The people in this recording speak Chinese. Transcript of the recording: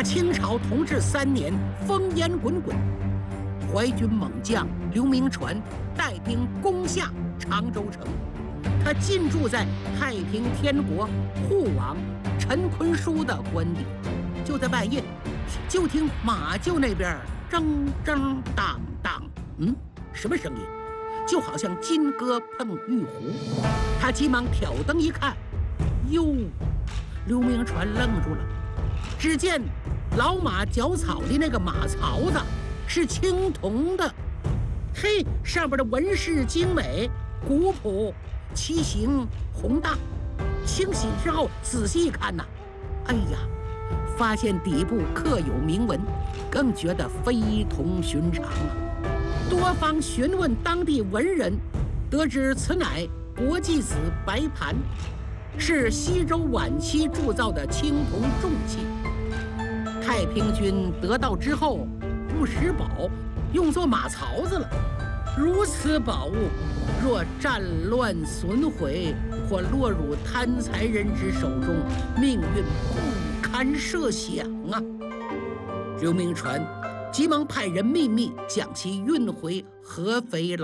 那清朝同治3年，烽烟滚滚，淮军猛将刘铭传带兵攻下常州城。他进驻在太平天国护王陈坤书的官邸。就在半夜，就听马厩那边铮铮当当，什么声音？就好像金戈碰玉壶。他急忙挑灯一看，哟，刘铭传愣住了。只见老马脚草的那个马槽子是青铜的，嘿，上边的纹饰精美、古朴、器形宏大。清洗之后仔细一看呐，哎呀，发现底部刻有铭文，更觉得非同寻常啊！多方询问当地文人，得知此乃国际子白盘，是西周晚期铸造的青铜重器。太平军得到之后不识宝，用作马槽子了。如此宝物，若战乱损毁，或落入贪财人之手中，命运不堪设想啊！刘铭传急忙派人秘密将其运回合肥了。